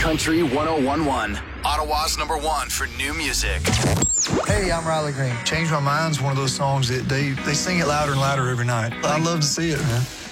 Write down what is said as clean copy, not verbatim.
Country 1011, Ottawa's #1 for new music. Hey, I'm Riley Green. Change My Mind's one of those songs that they sing it louder and louder every night. I love to see it, man.